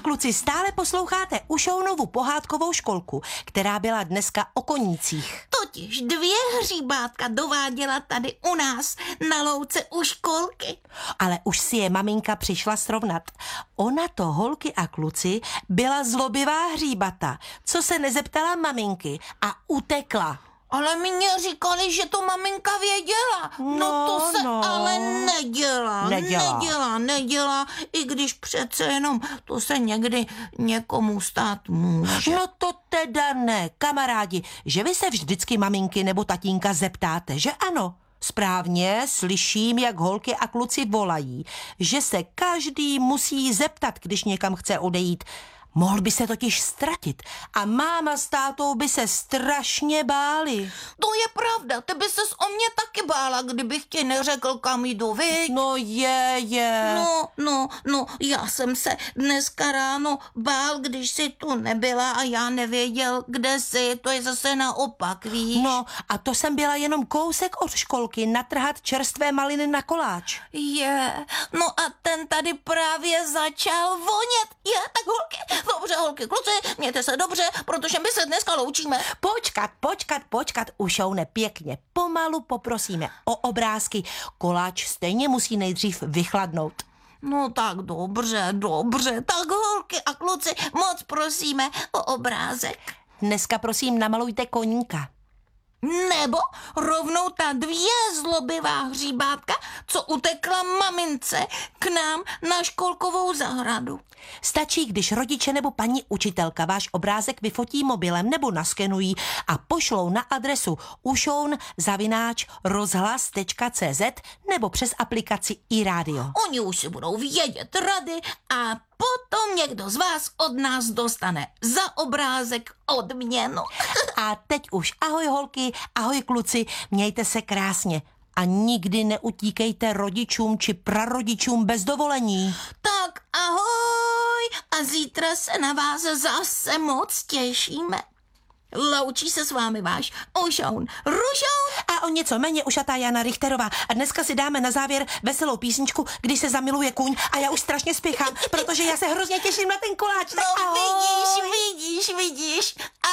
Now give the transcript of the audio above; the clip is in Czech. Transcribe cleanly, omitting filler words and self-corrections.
kluci, stále posloucháte Ušounovu pohádkovou školku, která byla dneska o konících. Totiž 2 hříbátka dováděla tady u nás na louce u školky. Ale už si je maminka přišla srovnat. Ona to, holky a kluci, byla zlobivá hříbata, co se nezeptala maminky a utekla. Ale mě říkali, že to maminka věděla. No to se ale nedělá, i když přece jenom to se někdy někomu stát může. No to teda ne, kamarádi, že vy se vždycky maminky nebo tatínka zeptáte, že ano? Správně slyším, jak holky a kluci volají, že se každý musí zeptat, když někam chce odejít. Mohl by se totiž ztratit a máma s tátou by se strašně báli. To je pravda, ty by ses o mě taky bála, kdybych ti neřekl, kam jdu, viď? No je. No, já jsem se dneska ráno bál, když jsi tu nebyla a já nevěděl, kde jsi, to je zase naopak, víš? No a to jsem byla jenom kousek od školky natrhat čerstvé maliny na koláč. No a ten tady právě začal vonět. Tak holky, kluci, mějte se dobře, protože my se dneska loučíme. Počkat, Ušoune, pěkně, pomalu poprosíme o obrázky. Koláč stejně musí nejdřív vychladnout. No tak dobře, tak holky a kluci, moc prosíme o obrázek. Dneska prosím namalujte koníka. Nebo rovnou ta 2 zlobivá hříbátka, co utekla mamince k nám na školkovou zahradu. Stačí, když rodiče nebo paní učitelka váš obrázek vyfotí mobilem nebo naskenují a pošlou na adresu ušoun@rozhlas.cz nebo přes aplikaci iRádio. Oni už si budou vědět rady a potom někdo z vás od nás dostane za obrázek odměnu. A teď už ahoj holky, ahoj kluci, mějte se krásně a nikdy neutíkejte rodičům či prarodičům bez dovolení. Tak ahoj a zítra se na vás zase moc těšíme. Loučí se s vámi váš Ušoun Rušoun a o něco méně ušatá Jana Richterová. A dneska si dáme na závěr veselou písničku, když se zamiluje kůň a já už strašně spěchám, protože já se hrozně těším na ten koláč. No vidíš.